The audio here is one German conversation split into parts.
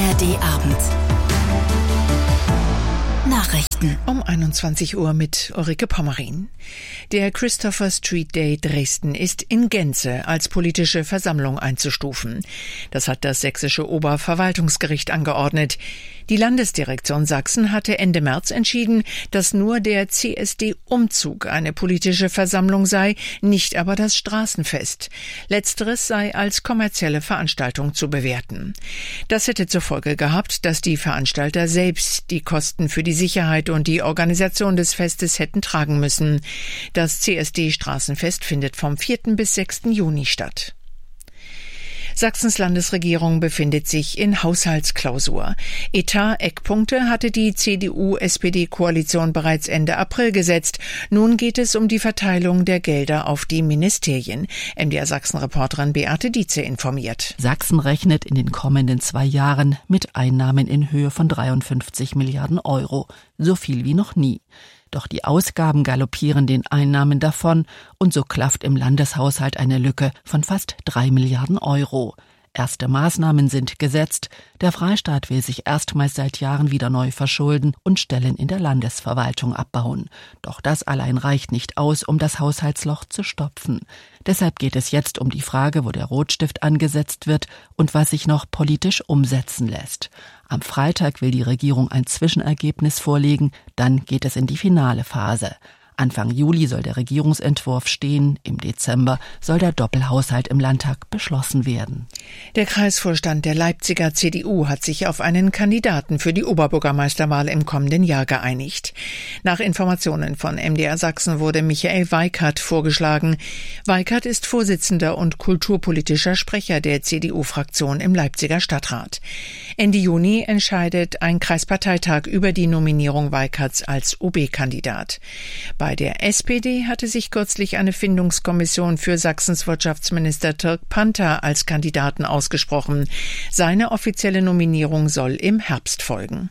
ARD Abend. Nachrichten. Um 21 Uhr mit Ulrike Pommerin. Der Christopher Street Day Dresden ist in Gänze als politische Versammlung einzustufen. Das hat das sächsische Oberverwaltungsgericht angeordnet. Die Landesdirektion Sachsen hatte Ende März entschieden, dass nur der CSD-Umzug eine politische Versammlung sei, nicht aber das Straßenfest. Letzteres sei als kommerzielle Veranstaltung zu bewerten. Das hätte zur Folge gehabt, dass die Veranstalter selbst die Kosten für die Sicherheit und die Organisation des Festes hätten tragen müssen. Das CSD-Straßenfest findet vom 4. bis 6. Juni statt. Sachsens Landesregierung befindet sich in Haushaltsklausur. Etat-Eckpunkte hatte die CDU-SPD-Koalition bereits Ende April gesetzt. Nun geht es um die Verteilung der Gelder auf die Ministerien. MDR Sachsen-Reporterin Beate Dietze informiert. Sachsen rechnet in den kommenden 2 Jahren mit Einnahmen in Höhe von 53 Milliarden Euro. So viel wie noch nie. Doch die Ausgaben galoppieren den Einnahmen davon und so klafft im Landeshaushalt eine Lücke von fast 3 Milliarden Euro. Erste Maßnahmen sind gesetzt. Der Freistaat will sich erstmals seit Jahren wieder neu verschulden und Stellen in der Landesverwaltung abbauen. Doch das allein reicht nicht aus, um das Haushaltsloch zu stopfen. Deshalb geht es jetzt um die Frage, wo der Rotstift angesetzt wird und was sich noch politisch umsetzen lässt. Am Freitag will die Regierung ein Zwischenergebnis vorlegen, dann geht es in die finale Phase. Anfang Juli soll der Regierungsentwurf stehen, im Dezember soll der Doppelhaushalt im Landtag beschlossen werden. Der Kreisvorstand der Leipziger CDU hat sich auf einen Kandidaten für die Oberbürgermeisterwahl im kommenden Jahr geeinigt. Nach Informationen von MDR Sachsen wurde Michael Weikert vorgeschlagen. Weikert ist Vorsitzender und kulturpolitischer Sprecher der CDU-Fraktion im Leipziger Stadtrat. Ende Juni entscheidet ein Kreisparteitag über die Nominierung Weikerts als OB-Kandidat. Bei der SPD hatte sich kürzlich eine Findungskommission für Sachsens Wirtschaftsminister Dirk Panther als Kandidaten ausgesprochen. Seine offizielle Nominierung soll im Herbst folgen.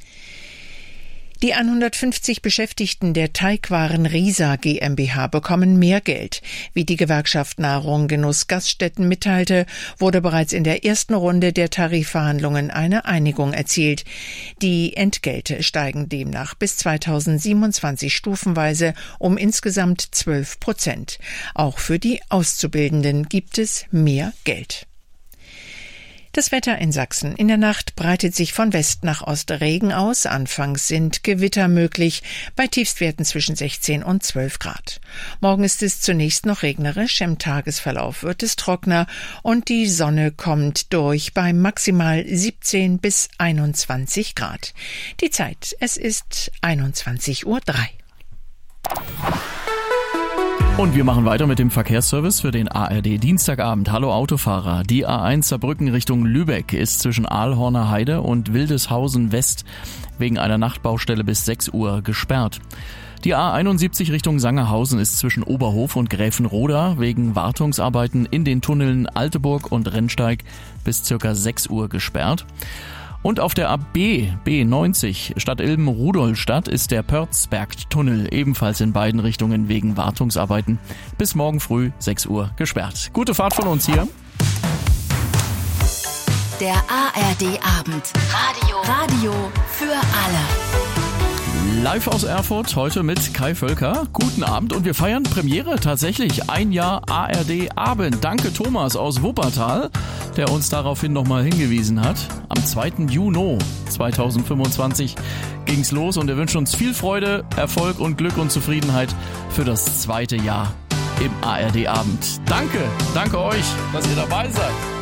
Die 150 Beschäftigten der Teigwaren Risa GmbH bekommen mehr Geld. Wie die Gewerkschaft Nahrung Genuss Gaststätten mitteilte, wurde bereits in der ersten Runde der Tarifverhandlungen eine Einigung erzielt. Die Entgelte steigen demnach bis 2027 stufenweise um insgesamt 12%. Auch für die Auszubildenden gibt es mehr Geld. Das Wetter in Sachsen. In der Nacht breitet sich von West nach Ost Regen aus. Anfangs sind Gewitter möglich, bei Tiefstwerten zwischen 16 und 12 Grad. Morgen ist es zunächst noch regnerisch. Im Tagesverlauf wird es trockener und die Sonne kommt durch bei maximal 17 bis 21 Grad. Die Zeit, es ist 21:03 Uhr. Und wir machen weiter mit dem Verkehrsservice für den ARD Dienstagabend. Hallo Autofahrer. Die A1 Saarbrücken Richtung Lübeck ist zwischen Aalhorner Heide und Wildeshausen West wegen einer Nachtbaustelle bis 6 Uhr gesperrt. Die A71 Richtung Sangerhausen ist zwischen Oberhof und Gräfenroda wegen Wartungsarbeiten in den Tunneln Alteburg und Rennsteig bis ca. 6 Uhr gesperrt. Und auf der B90 Stadtilben-Rudolstadt ist der Pörzberg-Tunnel ebenfalls in beiden Richtungen wegen Wartungsarbeiten bis morgen früh 6 Uhr gesperrt. Gute Fahrt von uns hier. Der ARD Abend. Radio für alle. Live aus Erfurt, heute mit Kai Völker. Guten Abend und wir feiern Premiere tatsächlich. 1 Jahr ARD Abend. Danke Thomas aus Wuppertal, der uns daraufhin nochmal hingewiesen hat. Am 2. Juni 2025 ging's los und wir wünschen uns viel Freude, Erfolg und Glück und Zufriedenheit für das 2. Jahr im ARD Abend. Danke euch, dass ihr dabei seid.